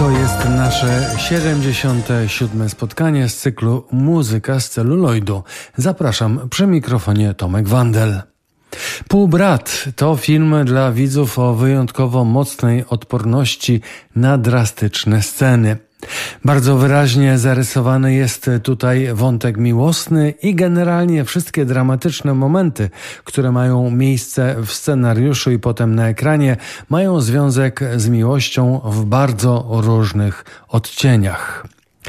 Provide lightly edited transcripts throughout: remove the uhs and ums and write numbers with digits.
To jest nasze 77. spotkanie z cyklu Muzyka z celuloidu. Zapraszam, przy mikrofonie Tomek Wandel. Półbrat to film dla widzów o wyjątkowo mocnej odporności na drastyczne sceny. Bardzo wyraźnie zarysowany jest tutaj wątek miłosny i generalnie wszystkie dramatyczne momenty, które mają miejsce w scenariuszu i potem na ekranie, mają związek z miłością w bardzo różnych odcieniach.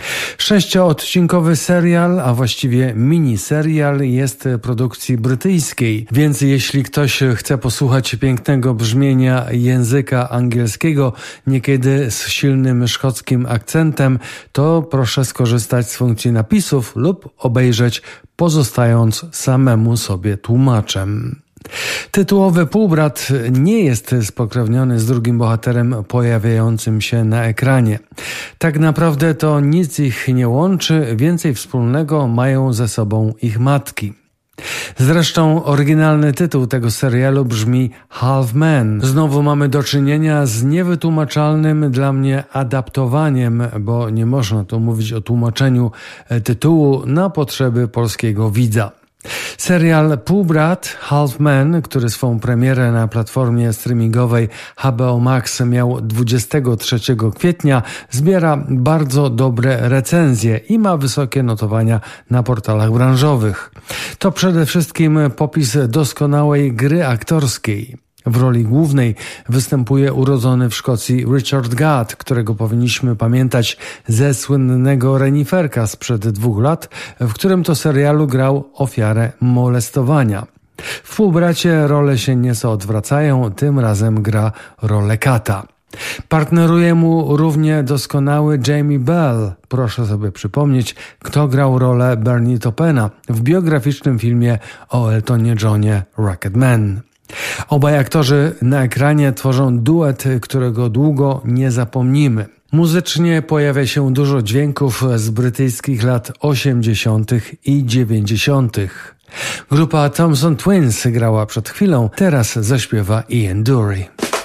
6-odcinkowy serial, a właściwie miniserial jest produkcji brytyjskiej, więc jeśli ktoś chce posłuchać pięknego brzmienia języka angielskiego, niekiedy z silnym szkockim akcentem, to proszę skorzystać z funkcji napisów lub obejrzeć, pozostając samemu sobie tłumaczem. Tytułowy półbrat nie jest spokrewniony z drugim bohaterem pojawiającym się na ekranie. Tak naprawdę to nic ich nie łączy, więcej wspólnego mają ze sobą ich matki. Zresztą oryginalny tytuł tego serialu brzmi Half Man. Znowu mamy do czynienia z niewytłumaczalnym dla mnie adaptowaniem, bo nie można tu mówić o tłumaczeniu tytułu na potrzeby polskiego widza. Serial Półbrat, Half Man, który swą premierę na platformie streamingowej HBO Max miał 23 kwietnia, zbiera bardzo dobre recenzje i ma wysokie notowania na portalach branżowych. To przede wszystkim popis doskonałej gry aktorskiej. W roli głównej występuje urodzony w Szkocji Richard Gad, którego powinniśmy pamiętać ze słynnego reniferka sprzed 2 lat, w którym to serialu grał ofiarę molestowania. W Półbracie role się nieco odwracają, tym razem gra rolę kata. Partneruje mu równie doskonały Jamie Bell. Proszę sobie przypomnieć, kto grał rolę Bernie Taupena w biograficznym filmie o Eltonie Johnie Rocketman. Obaj aktorzy na ekranie tworzą duet, którego długo nie zapomnimy. Muzycznie pojawia się dużo dźwięków z brytyjskich lat 80. i 90. Grupa Thompson Twins grała przed chwilą, teraz zaśpiewa Ian Dury.